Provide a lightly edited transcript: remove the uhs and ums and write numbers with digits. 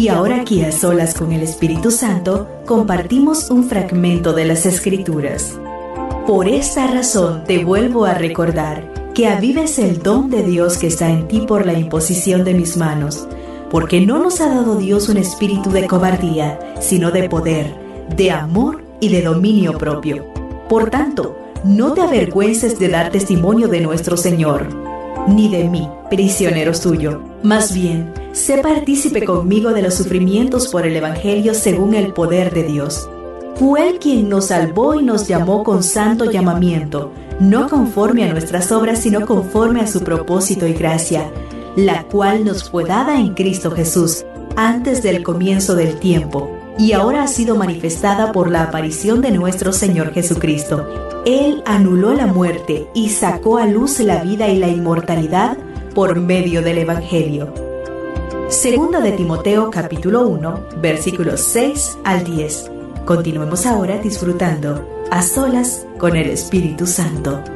Y ahora aquí a solas con el Espíritu Santo, compartimos un fragmento de las Escrituras. Por esta razón te vuelvo a recordar que avives el don de Dios que está en ti por la imposición de mis manos, porque no nos ha dado Dios un espíritu de cobardía, sino de poder, de amor y de dominio propio. Por tanto, no te avergüences de dar testimonio de nuestro Señor, ni de mí, prisionero suyo. Más bien, sé partícipe conmigo de los sufrimientos por el Evangelio según el poder de Dios. Fue Él quien nos salvó y nos llamó con santo llamamiento, no conforme a nuestras obras, sino conforme a su propósito y gracia, la cual nos fue dada en Cristo Jesús, antes del comienzo del tiempo, y ahora ha sido manifestada por la aparición de nuestro Señor Jesucristo. Él anuló la muerte y sacó a luz la vida y la inmortalidad por medio del Evangelio. Segunda de Timoteo capítulo 1, versículos 6 al 10. Continuemos ahora disfrutando a solas con el Espíritu Santo.